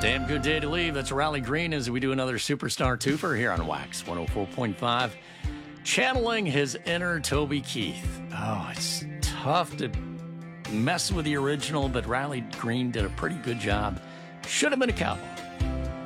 Damn good day to leave. That's Riley Green as we do another Superstar Twofer here on Wax 104.5. Channeling his inner Toby Keith. Oh, it's tough to mess with the original, but Riley Green did a pretty good job. Should have been a cowboy.